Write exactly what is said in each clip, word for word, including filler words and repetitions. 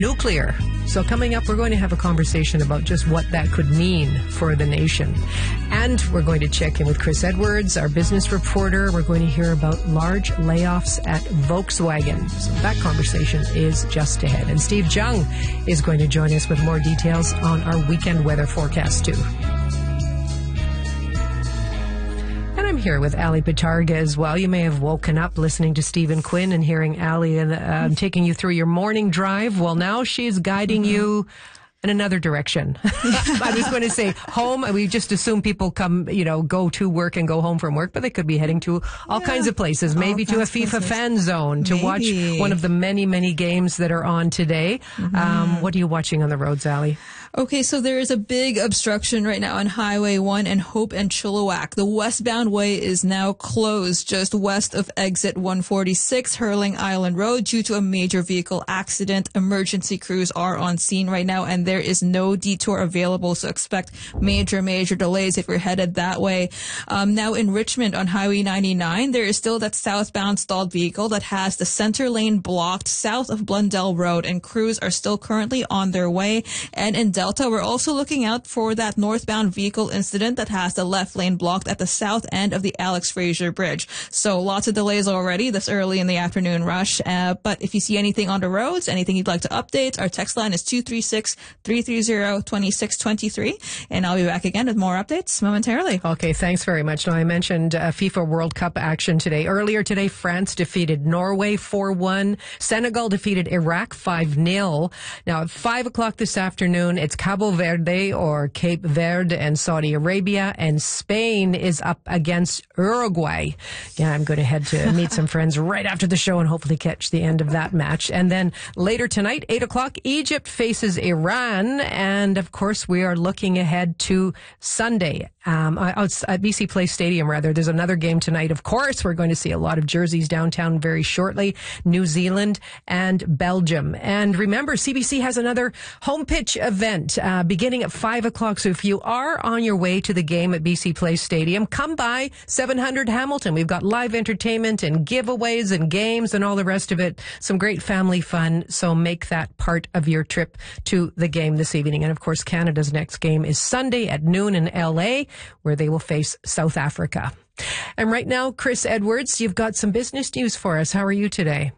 Nuclear. So coming up, we're going to have a conversation about just what that could mean for the nation. And we're going to check in with Chris Edwards, our business reporter. We're going to hear about large layoffs at Volkswagen. So that conversation is just ahead. And Steve Jung is going to join us with more details on our weekend weather forecast, too. And I'm here with Ali Pitarga as well. You may have woken up listening to Stephen Quinn and hearing Ali and uh, taking you through your morning drive. Well, now she's guiding mm-hmm. you in another direction. I was going to say home. We just assume people come, you know, go to work and go home from work, but they could be heading to all yeah. kinds of places, maybe to a FIFA places. fan zone to maybe. watch one of the many, many games that are on today. Mm-hmm. Um, what are you watching on the roads, Ali? Okay, so there is a big obstruction right now on Highway one and Hope and Chilliwack. The westbound way is now closed just west of exit one forty-six, Hurling Island Road, due to a major vehicle accident. Emergency crews are on scene right now, and there is no detour available, so expect major, major delays if you're headed that way. Um, now in Richmond on Highway ninety-nine, there is still that southbound stalled vehicle that has the center lane blocked south of Blundell Road, and crews are still currently on their way. And in Delta, we're also looking out for that northbound vehicle incident that has the left lane blocked at the south end of the Alex Fraser Bridge. So lots of delays already this early in the afternoon rush. Uh, but if you see anything on the roads, anything you'd like to update, our text line is two three six, three three zero, two six two three. And I'll be back again with more updates momentarily. Okay, thanks very much. Now, I mentioned uh, FIFA World Cup action today. Earlier today, France defeated Norway four one. Senegal defeated Iraq five nil. Now, at five o'clock this afternoon, it's Cabo Verde or Cape Verde and Saudi Arabia, and Spain is up against Uruguay. Yeah, I'm going to head to meet some friends right after the show and hopefully catch the end of that match. And then later tonight, eight o'clock, Egypt faces Iran. And of course, we are looking ahead to Sunday. Um, at B C Place Stadium, rather. There's another game tonight. Of course, we're going to see a lot of jerseys downtown very shortly. New Zealand and Belgium. And remember, C B C has another home pitch event uh, beginning at five o'clock. So if you are on your way to the game at B C Place Stadium, come by seven hundred Hamilton. We've got live entertainment and giveaways and games and all the rest of it. Some great family fun. So make that part of your trip to the game this evening. And of course, Canada's next game is Sunday at noon in L A, where they will face South Africa. And right now, Chris Edwards, you've got some business news for us. How are you today?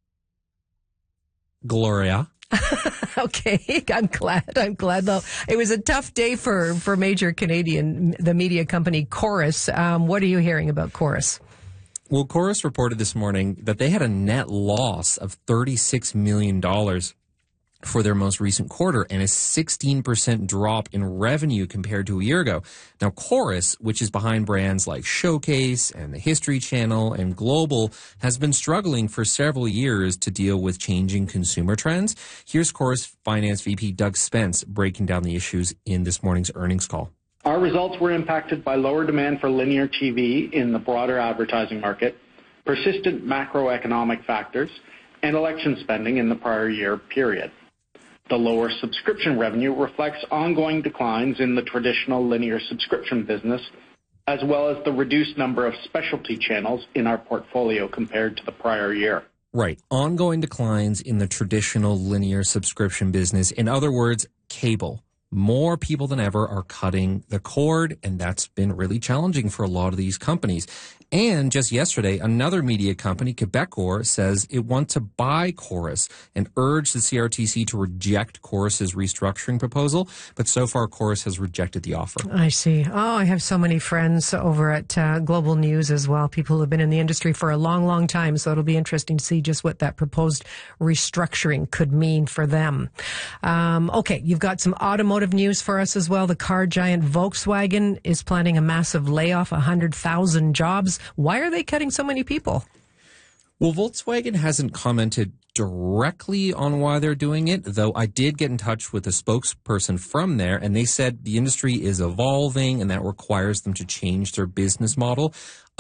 Gloria. Okay, I'm glad. I'm glad, though. It was a tough day for, for major Canadian, the media company Chorus. Um, what are you hearing about Chorus? Well, Chorus reported this morning that they had a net loss of thirty-six million dollars for their most recent quarter and a sixteen percent drop in revenue compared to a year ago. Now, Chorus, which is behind brands like Showcase and the History Channel and Global, has been struggling for several years to deal with changing consumer trends. Here's Chorus Finance V P Doug Spence breaking down the issues in this morning's earnings call. Our results were impacted by lower demand for linear T V in the broader advertising market, persistent macroeconomic factors, and election spending in the prior year period. The lower subscription revenue reflects ongoing declines in the traditional linear subscription business, as well as the reduced number of specialty channels in our portfolio compared to the prior year. Right. Ongoing declines in the traditional linear subscription business. In other words, cable. More people than ever are cutting the cord, and that's been really challenging for a lot of these companies. And just yesterday, another media company, Quebecor, says it wants to buy Chorus and urge the C R T C to reject Chorus's restructuring proposal. But so far, Chorus has rejected the offer. I see. Oh, I have so many friends over at uh, Global News as well, people who have been in the industry for a long, long time. So it'll be interesting to see just what that proposed restructuring could mean for them. Um, okay, you've got some automotive news for us as well. The car giant Volkswagen is planning a massive layoff, one hundred thousand jobs. Why are they cutting so many people? Well, Volkswagen hasn't commented directly on why they're doing it, though I did get in touch with a spokesperson from there, and they said the industry is evolving and that requires them to change their business model of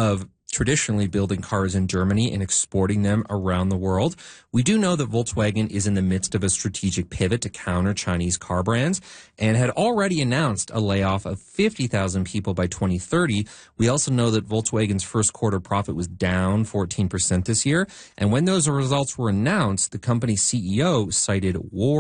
traditionally building cars in Germany and exporting them around the world. We do know that Volkswagen is in the midst of a strategic pivot to counter Chinese car brands and had already announced a layoff of fifty thousand people by twenty thirty. We also know that Volkswagen's first quarter profit was down fourteen percent this year. And when those results were announced, the company's C E O cited war